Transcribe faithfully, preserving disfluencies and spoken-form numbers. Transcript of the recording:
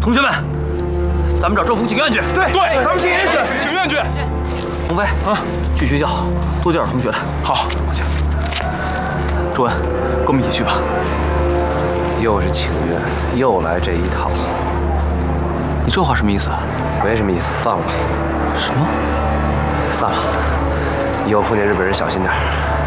同学们，咱们找周峰请愿去。 对对， 咱们请愿去， 请愿去。 鸿飞，啊，去学校多叫点同学来。 好， 去。周文，跟我们一起去吧。 又是请愿，又来这一套。 你这话什么意思？ 没什么意思，算了吧。 什么？ 算了，以后碰见日本人小心点。